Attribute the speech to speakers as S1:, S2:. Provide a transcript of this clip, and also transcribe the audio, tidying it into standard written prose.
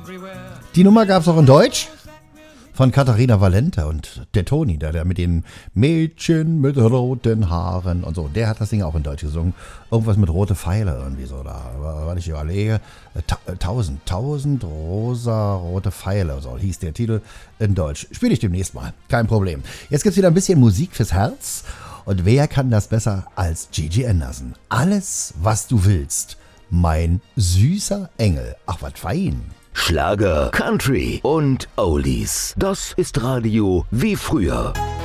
S1: Die Nummer gab es auch in Deutsch von Katharina Valente und der Toni, der mit den Mädchen mit roten Haaren und so. Der hat das Ding auch in Deutsch gesungen. Irgendwas mit rote Pfeile irgendwie so. Da, weil ich überlege, 1000 rosa rote Pfeile, so hieß der Titel in Deutsch. Spiele ich demnächst mal, kein Problem. Jetzt gibt es wieder ein bisschen Musik fürs Herz. Und wer kann das besser als Gigi Anderson? Alles, was du willst, mein süßer Engel. Ach, was fein.
S2: Schlager, Country und Oldies. Das ist Radio wie früher.